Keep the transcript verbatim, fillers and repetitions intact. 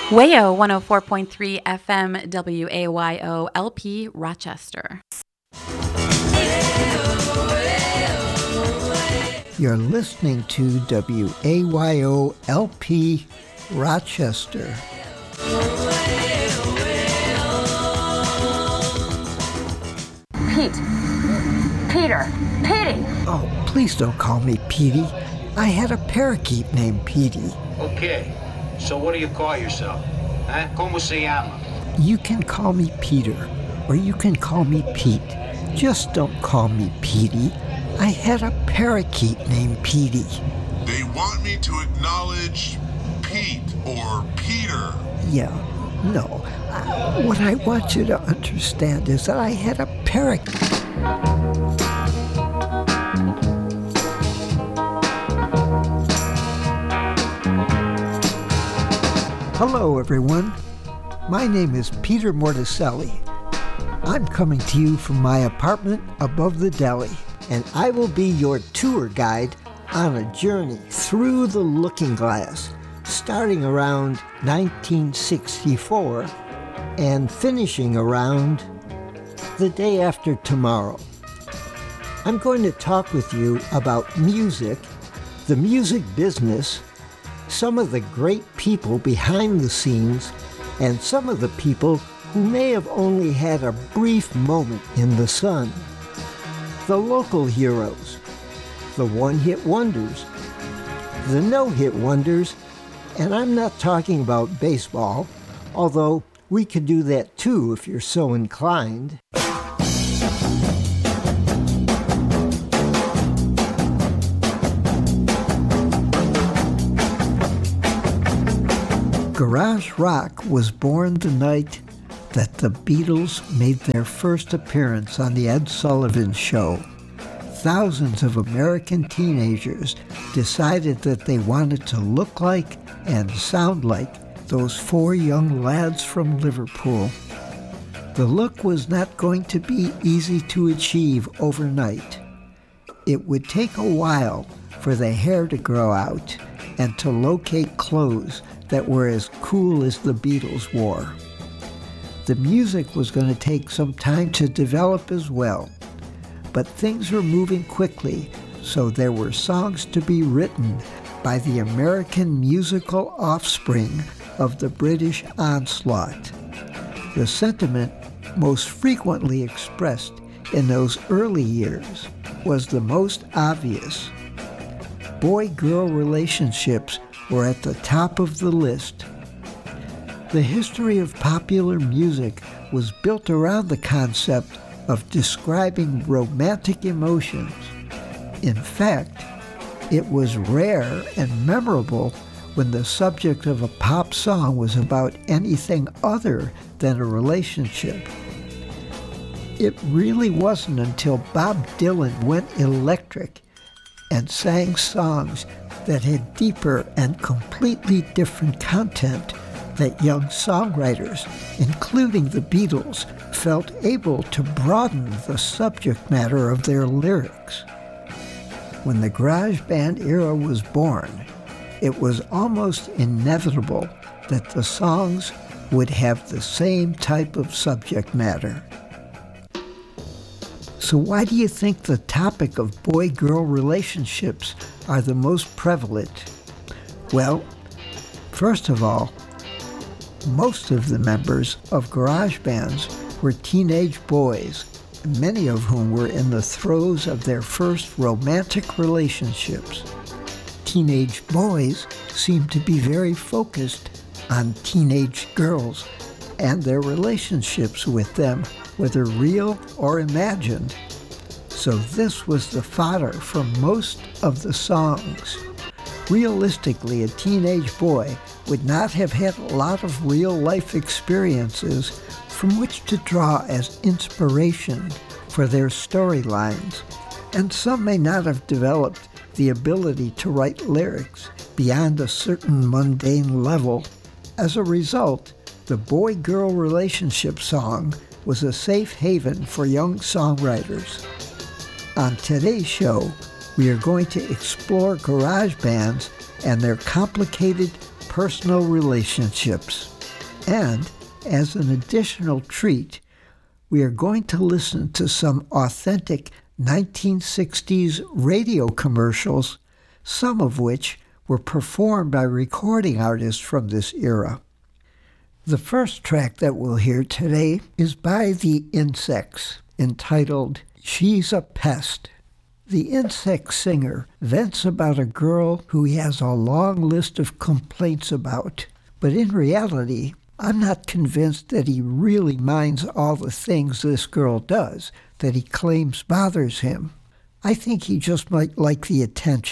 Wayo one oh four point three F M W A Y O L P Rochester. You're listening to W A Y O L P Rochester. Pete. Peter. Petey. Oh, please don't call me Petey. I had a parakeet named Petey. Okay, so what do you call yourself? Huh? ¿Cómo se llama? You can call me Peter, or you can call me Pete. Just don't call me Petey. I had a parakeet named Petey. They want me to acknowledge Pete or Peter. Yeah, no. Uh, what I want you to understand is that I had a parakeet. Hello, everyone. My name is Peter Morticelli. I'm coming to you from my apartment above the deli, and I will be your tour guide on a journey through the Looking Glass, starting around nineteen sixty-four and finishing around the day after tomorrow. I'm going to talk with you about music, the music business, some of the great people behind the scenes, and some of the people who may have only had a brief moment in the sun. The local heroes, the one-hit wonders, the no-hit wonders, and I'm not talking about baseball, although we could do that too if you're so inclined. Garage rock was born the night that the Beatles made their first appearance on The Ed Sullivan Show. Thousands of American teenagers decided that they wanted to look like and sound like those four young lads from Liverpool. The look was not going to be easy to achieve overnight. It would take a while for the hair to grow out and to locate clothes that were as cool as the Beatles wore. The music was going to take some time to develop as well, but things were moving quickly, so there were songs to be written by the American musical offspring of the British onslaught. The sentiment most frequently expressed in those early years was the most obvious. Boy-girl relationships were at the top of the list. The history of popular music was built around the concept of describing romantic emotions. In fact, it was rare and memorable when the subject of a pop song was about anything other than a relationship. It really wasn't until Bob Dylan went electric and sang songs that had deeper and completely different content that young songwriters, including the Beatles, felt able to broaden the subject matter of their lyrics. When the garage band era was born, it was almost inevitable that the songs would have the same type of subject matter. So why do you think the topic of boy-girl relationships are the most prevalent? Well, first of all, most of the members of garage bands were teenage boys, many of whom were in the throes of their first romantic relationships. Teenage boys seemed to be very focused on teenage girls and their relationships with them, whether real or imagined. So this was the fodder for most of the songs. Realistically, a teenage boy would not have had a lot of real-life experiences from which to draw as inspiration for their storylines, and some may not have developed the ability to write lyrics beyond a certain mundane level. As a result, the boy-girl relationship song was a safe haven for young songwriters. On today's show, we are going to explore garage bands and their complicated personal relationships. And as an additional treat, we are going to listen to some authentic nineteen sixties radio commercials, some of which were performed by recording artists from this era. The first track that we'll hear today is by the Insects, entitled She's a Pest. The Insect singer vents about a girl who he has a long list of complaints about, but in reality, I'm not convinced that he really minds all the things this girl does that he claims bothers him. I think he just might like the attention.